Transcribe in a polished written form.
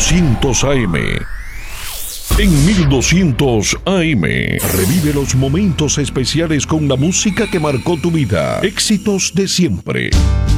1200 AM. En 1200 AM, revive los momentos especiales con la música que marcó tu vida. Éxitos de siempre.